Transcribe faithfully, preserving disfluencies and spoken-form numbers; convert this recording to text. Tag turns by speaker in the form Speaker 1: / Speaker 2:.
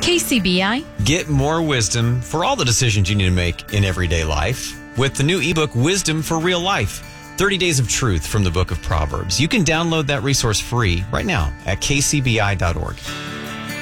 Speaker 1: K C B I.
Speaker 2: Get more wisdom for all the decisions you need to make in everyday life with the new ebook, Wisdom for Real Life, thirty Days of Truth from the Book of Proverbs. You can download that resource free right now at k c b i dot org.